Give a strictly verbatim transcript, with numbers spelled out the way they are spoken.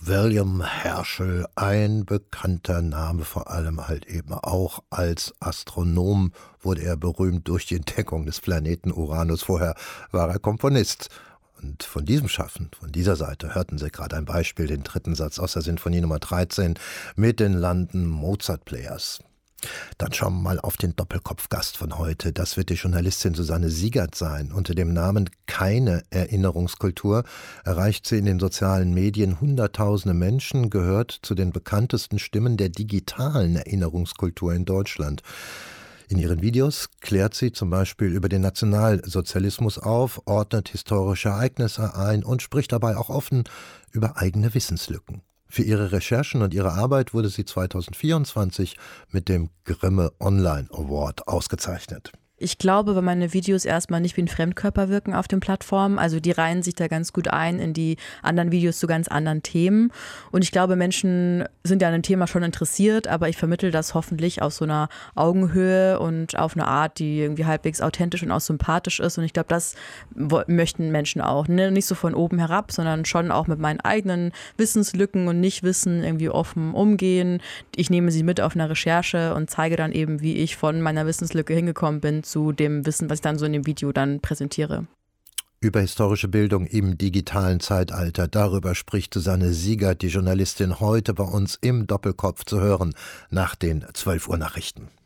William Herschel, ein bekannter Name, vor allem halt eben auch als Astronom wurde er berühmt durch die Entdeckung des Planeten Uranus. Vorher war er Komponist. Und von diesem Schaffen, von dieser Seite, hörten Sie gerade ein Beispiel, den dritten Satz aus der Sinfonie Nummer dreizehn mit den London Mozart Players. Dann schauen wir mal auf den Doppelkopfgast von heute. Das wird die Journalistin Susanne Siegert sein. Unter dem Namen Keine Erinnerungskultur erreicht sie in den sozialen Medien hunderttausende Menschen, gehört zu den bekanntesten Stimmen der digitalen Erinnerungskultur in Deutschland. In ihren Videos klärt sie zum Beispiel über den Nationalsozialismus auf, ordnet historische Ereignisse ein und spricht dabei auch offen über eigene Wissenslücken. Für ihre Recherchen und ihre Arbeit wurde sie zweitausendvierundzwanzig mit dem Grimme Online Award ausgezeichnet. Ich glaube, weil meine Videos erstmal nicht wie ein Fremdkörper wirken auf den Plattformen. Also die reihen sich da ganz gut ein in die anderen Videos zu ganz anderen Themen. Und ich glaube, Menschen sind ja an dem Thema schon interessiert, aber ich vermittle das hoffentlich auf so einer Augenhöhe und auf eine Art, die irgendwie halbwegs authentisch und auch sympathisch ist. Und ich glaube, das möchten Menschen auch. Ne? Nicht so von oben herab, sondern schon auch mit meinen eigenen Wissenslücken und Nichtwissen irgendwie offen umgehen. Ich nehme sie mit auf eine Recherche und zeige dann eben, wie ich von meiner Wissenslücke hingekommen bin zu dem Wissen, was ich dann so in dem Video dann präsentiere. Über historische Bildung im digitalen Zeitalter, darüber spricht Susanne Siegert, die Journalistin, heute bei uns im Doppelkopf zu hören, nach den zwölf Uhr Nachrichten.